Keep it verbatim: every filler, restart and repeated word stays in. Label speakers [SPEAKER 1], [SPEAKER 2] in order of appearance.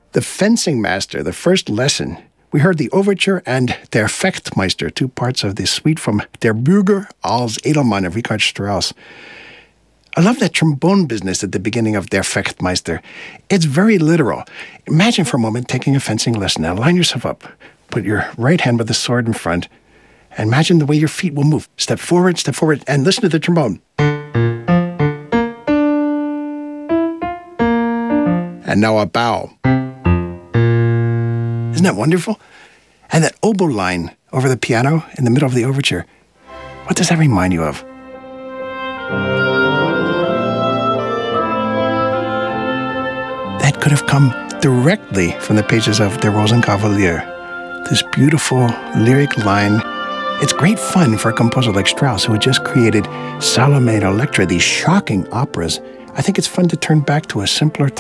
[SPEAKER 1] The Fencing Master, the first lesson. We heard the Overture and Der Fechtmeister, two parts of the suite from Der Bürger als Edelmann of Richard Strauss. I love that trombone business at the beginning of Der Fechtmeister. It's very literal. Imagine for a moment taking a fencing lesson. Now line yourself up. Put your right hand with the sword in front. And imagine the way your feet will move. Step forward, step forward, and listen to the trombone. And now a bow. Isn't that wonderful? And that oboe line over the piano in the middle of the overture. What does that remind you of? That could have come directly from the pages of Der Rosenkavalier. This beautiful lyric line. It's great fun for a composer like Strauss, who had just created Salome and Electra, these shocking operas. I think it's fun to turn back to a simpler